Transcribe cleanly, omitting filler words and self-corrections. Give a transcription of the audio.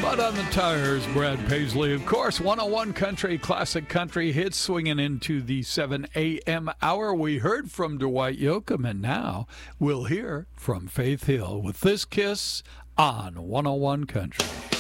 Mud on the Tires, Brad Paisley. Of course, 101 Country, classic country hits swinging into the 7 a.m. hour. We heard from Dwight Yoakam, and now we'll hear from Faith Hill with This Kiss on 101 Country.